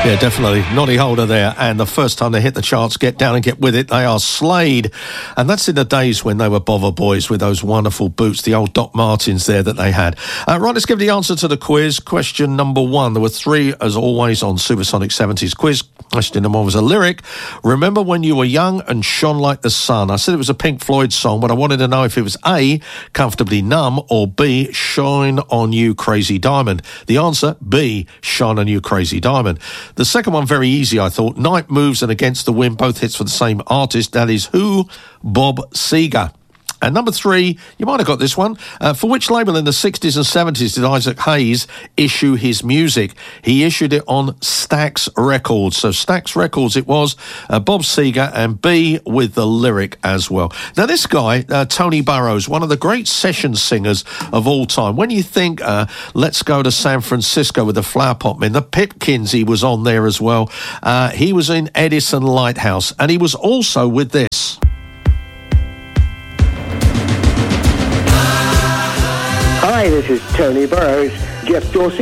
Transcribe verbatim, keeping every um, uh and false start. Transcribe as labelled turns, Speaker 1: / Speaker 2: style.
Speaker 1: Yeah, definitely. Noddy Holder there. And the first time they hit the charts, Get Down and Get With It, they are Slade. And that's in the days when they were Bother Boys with those wonderful boots, the old Doc Martens there that they had. Uh, right, let's give the answer to the quiz. Question number one. There were three, as always, on Supersonic seventies quiz. Question number one was a lyric. Remember when you were young and shone like the sun? I said it was a Pink Floyd song, but I wanted to know if it was A, Comfortably Numb, or B, Shine on You, Crazy Diamond. The answer, B, Shine on You, Crazy Diamond. The second one, very easy, I thought. Night Moves and Against the Wind, both hits for the same artist. That is who? Bob Seger. And number three, you might have got this one. Uh, for which label in the sixties and seventies did Isaac Hayes issue his music? He issued it on Stax Records. So Stax Records it was, uh, Bob Seger, and B with the lyric as well. Now this guy, uh, Tony Burrows, one of the great session singers of all time. When you think, uh, Let's Go to San Francisco with the Flower Pot Men, the Pipkins, he was on there as well. Uh, he was in Edison Lighthouse, and he was also with this.
Speaker 2: Hi, this is Tony Burrows. Jeff Dorsey